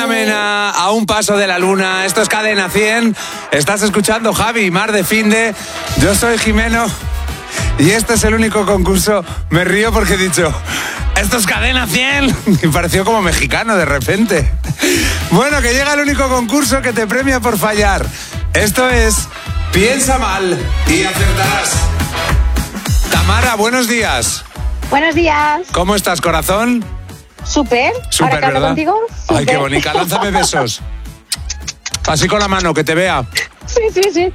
Mena, a un paso de la luna. Esto es Cadena 100. Estás escuchando Javi y Mar de Finde. Yo soy Jimeno y este es el único concurso. Me río porque he dicho, esto es Cadena 100. Y pareció como mexicano de repente. Bueno, que llega el único concurso que te premia por fallar. Esto es Piensa Mal y Acertarás. Tamara, buenos días. Buenos días. ¿Cómo estás, corazón? Súper. Súper, Ahora que hablo ¿verdad? contigo. Súper. Ay, qué bonita. Lánzame besos. Así con la mano, que te vea. Sí.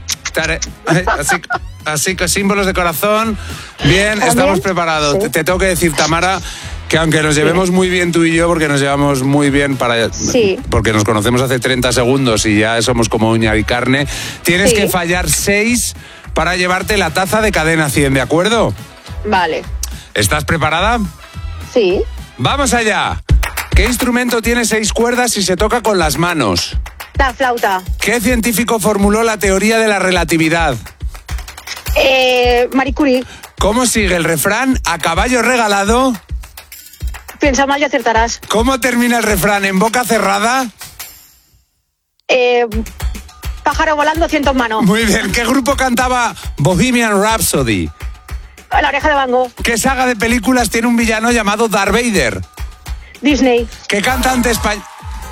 Así que símbolos de corazón. Bien, ¿También? estamos preparados. Sí. Te tengo que decir, Tamara, que aunque nos llevemos muy bien tú y yo, porque nos llevamos muy bien porque nos conocemos hace 30 segundos y ya somos como uña y carne, tienes que fallar 6 para llevarte la taza de Cadena 100, ¿de acuerdo? Vale. ¿Estás preparada? Sí. ¡Vamos allá! ¿Qué instrumento tiene 6 cuerdas y se toca con las manos? La flauta. ¿Qué científico formuló la teoría de la relatividad? Marie Curie. ¿Cómo sigue el refrán? A caballo regalado. Piensa mal y acertarás. ¿Cómo termina el refrán? ¿En boca cerrada? Pájaro volando, ciento en mano. Muy bien. ¿Qué grupo cantaba Bohemian Rhapsody? La oreja de Van Gogh. ¿Qué saga de películas tiene un villano llamado Darth Vader? Disney. ¿Qué cantante español?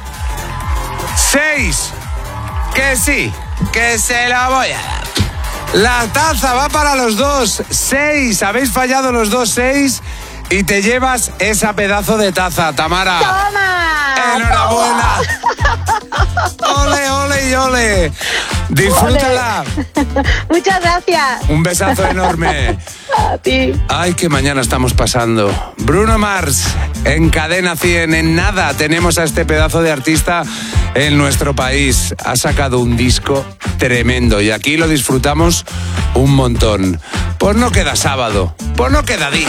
6. Que sí, que se la voy a dar. La taza va para los dos. 6. Habéis fallado los dos 6 y te llevas esa pedazo de taza, Tamara. ¡Toma! ¡Enhorabuena! ¡Ole, ole y ole! ¡Disfrútala! Muchas gracias. Un besazo enorme. A ti. Ay, qué mañana estamos pasando. Bruno Mars, en Cadena 100. En nada tenemos a este pedazo de artista en nuestro país. Ha sacado un disco tremendo y aquí lo disfrutamos un montón. Pues no queda sábado, pues no queda día.